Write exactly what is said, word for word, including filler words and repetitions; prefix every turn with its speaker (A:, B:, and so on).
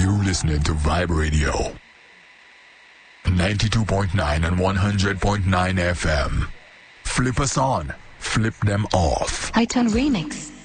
A: You're listening to Vibe Radio. ninety-two point nine and one hundred point nine F M. Flip us on. Flip them off.
B: iTunes Remix.